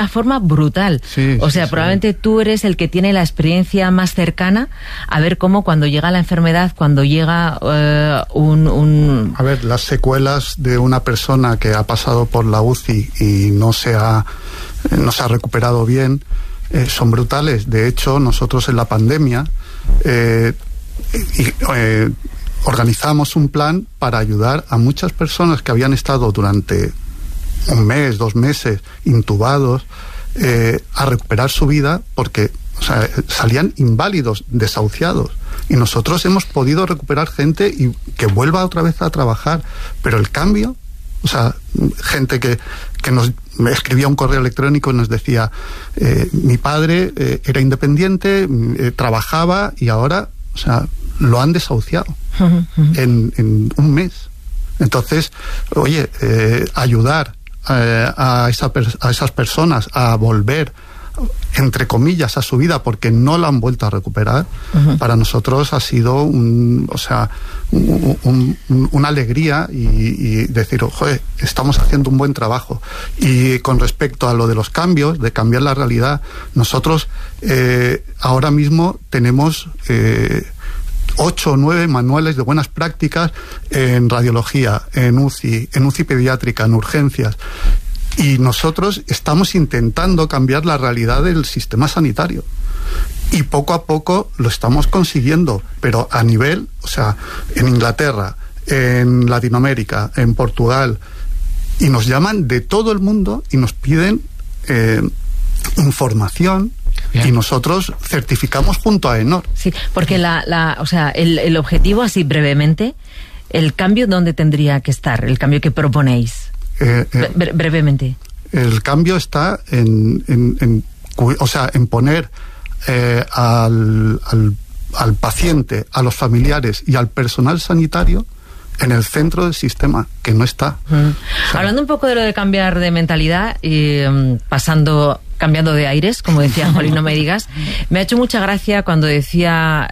una forma brutal. Sí, o sea, sí, probablemente tú eres el que tiene la experiencia más cercana a ver cómo cuando llega la enfermedad, cuando llega A ver, las secuelas de una persona que ha pasado por la UCI y no se ha recuperado bien son brutales. De hecho, nosotros en la pandemia organizamos un plan para ayudar a muchas personas que habían estado durante 1 mes, 2 meses intubados a recuperar su vida porque salían inválidos, desahuciados, y nosotros hemos podido recuperar gente y que vuelva otra vez a trabajar. Pero el cambio, gente que nos escribía un correo electrónico y nos decía mi padre era independiente, trabajaba y ahora lo han desahuciado en 1 mes. Entonces, oye, ayudar a esas personas a volver, entre comillas, a su vida porque no la han vuelto a recuperar, para nosotros ha sido una alegría y decir, joder, estamos haciendo un buen trabajo. Y con respecto a lo de los cambios, de cambiar la realidad, nosotros ahora mismo tenemos 8 o 9 manuales de buenas prácticas en radiología, en UCI pediátrica, en urgencias. Y nosotros estamos intentando cambiar la realidad del sistema sanitario. Y poco a poco lo estamos consiguiendo, pero a nivel, en Inglaterra, en Latinoamérica, en Portugal, y nos llaman de todo el mundo y nos piden información. Bien. Y nosotros certificamos junto a ENOR. Sí, porque el objetivo, así brevemente, el cambio, ¿dónde tendría que estar? El cambio que proponéis. Brevemente. El cambio está en poner al paciente, a los familiares y al personal sanitario en el centro del sistema, que no está. Hablando un poco de lo de cambiar de mentalidad y cambiando de aires, como decía Jolín, no me digas, me ha hecho mucha gracia cuando decía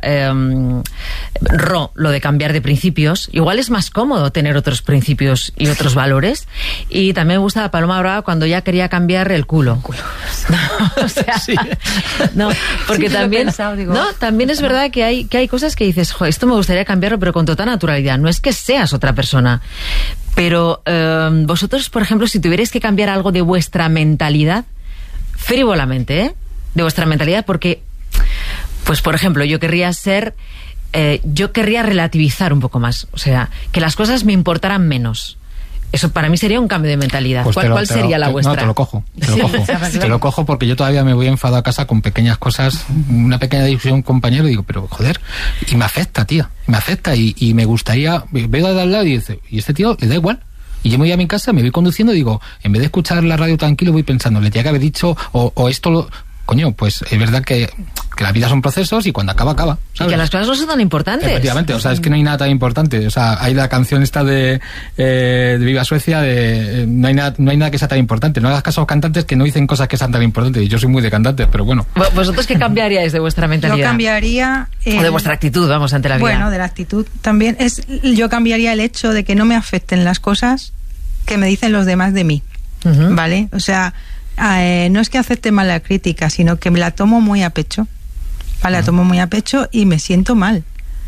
lo de cambiar de principios. Igual es más cómodo tener otros principios y otros valores. Y también me gusta la Paloma Brava cuando ya quería cambiar el culo. Sí. No, porque sí, también también es verdad que hay cosas que dices, esto me gustaría cambiarlo, pero con total naturalidad. No es que seas otra persona. Pero vosotros, por ejemplo, si tuvierais que cambiar algo de vuestra mentalidad, frívolamente, de vuestra mentalidad, porque, pues por ejemplo, yo querría relativizar un poco más, que las cosas me importaran menos. Eso para mí sería un cambio de mentalidad. Pues ¿Cuál sería la vuestra? No, te lo cojo. Te lo cojo porque yo todavía me voy enfadado a casa con pequeñas cosas, una pequeña discusión con un compañero y digo, pero joder, y me afecta, tía, y me gustaría, veo de al lado y dice, y este tío le da igual. Y yo me voy a mi casa, me voy conduciendo y digo, en vez de escuchar la radio tranquilo, voy pensando, le tenía que haber dicho, o esto, coño, pues es verdad que la vida son procesos y cuando acaba, ¿sabes? Y que las cosas no son tan importantes. Efectivamente, es que no hay nada tan importante. Hay la canción esta de Viva Suecia, no hay nada que sea tan importante. No hagas caso a los cantantes que no dicen cosas que sean tan importantes. Y yo soy muy de cantantes, pero bueno. ¿Vosotros qué cambiaríais de vuestra mentalidad? Yo cambiaría... o de vuestra actitud, vamos, ante la vida. Bueno, de la actitud también. Yo cambiaría el hecho de que no me afecten las cosas que me dicen los demás de mí, ¿vale? No es que acepte mal la crítica, sino que me la tomo muy a pecho. La tomo muy a pecho y me siento mal.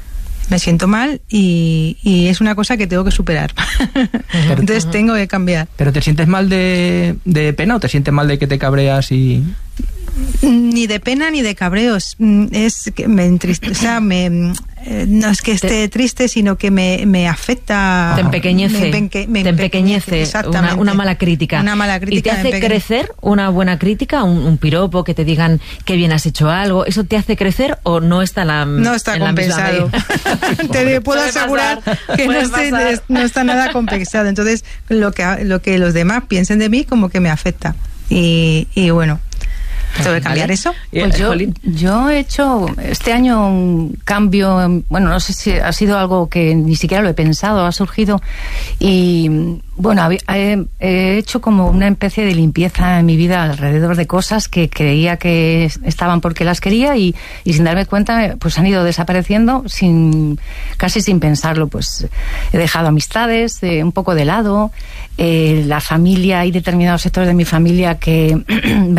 Y es una cosa que tengo que superar. Entonces tengo que cambiar. ¿Pero te sientes mal de pena o te sientes mal de que te cabreas y...? Ni de pena ni de cabreos. Es que me entristece, no es que esté triste, sino que me afecta. Te empequeñece. Te empequeñece. Exactamente. Una mala crítica. Una mala crítica. ¿Y te hace crecer una buena crítica? Un piropo, que te digan que bien has hecho algo. ¿Eso te hace crecer o no está no está compensado? Te puedo asegurar que no está nada compensado. Entonces, lo que los demás piensen de mí como que me afecta. Y bueno. ¿Tengo que cambiar eso? Pues yo he hecho este año un cambio, bueno, no sé si ha sido algo que ni siquiera lo he pensado, ha surgido y bueno, he hecho como una especie de limpieza en mi vida alrededor de cosas que creía que estaban porque las quería y sin darme cuenta pues han ido desapareciendo casi sin pensarlo. Pues he dejado amistades un poco de lado, la familia, hay determinados sectores de mi familia que